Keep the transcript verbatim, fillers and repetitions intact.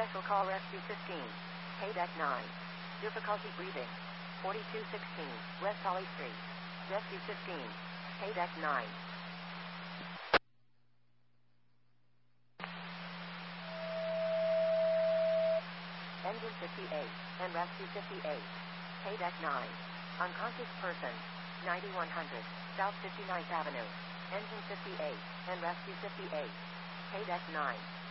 Special call rescue fifteen. Paydeck nine. Difficulty breathing. forty-two sixteen. West Holly Street. Rescue fifteen. Paydeck nine. Engine fifty-eight. And rescue fifty-eight. Paydeck nine. Unconscious person. ninety-one hundred. South fifty-ninth Avenue. Engine fifty-eight. And rescue fifty-eight. Paydeck nine.